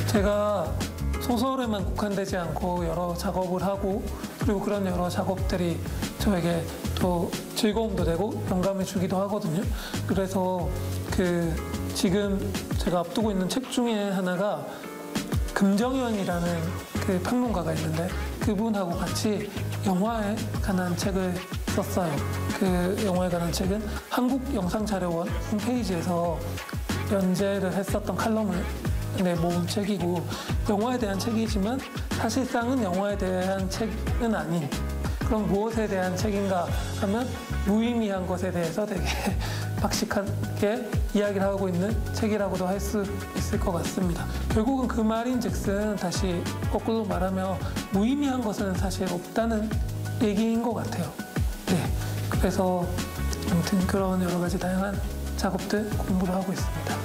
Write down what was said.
제가 소설에만 국한되지 않고 여러 작업을 하고 그리고 그런 여러 작업들이 저에게 또 즐거움도 되고 영감을 주기도 하거든요. 그래서 지금 제가 앞두고 있는 책 중에 하나가 금정현이라는 그 평론가가 있는데 그분하고 같이 영화에 관한 책을 썼어요. 그 영화에 관한 책은 한국영상자료원 홈페이지에서 연재를 했었던 칼럼을 모은 책이고 영화에 대한 책이지만 사실상은 영화에 대한 책은 아닌 그럼 무엇에 대한 책인가 하면 무의미한 것에 대해서 되게 박식하게 이야기를 하고 있는 책이라고도 할 수 있을 것 같습니다. 결국은 그 말인즉슨 다시 거꾸로 말하면 무의미한 것은 사실 없다는 얘기인 것 같아요. 네, 그래서 아무튼 그런 여러 가지 다양한 작업들 공부를 하고 있습니다.